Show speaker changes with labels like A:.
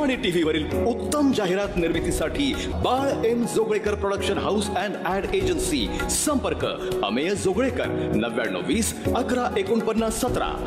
A: आणि टीव्ही वरील उत्तम जाहिरात निर्मितीसाठी बाळ M Joglekar production house and add agency. संपर्क अमेय जोगळेकर 9920 11 49 17.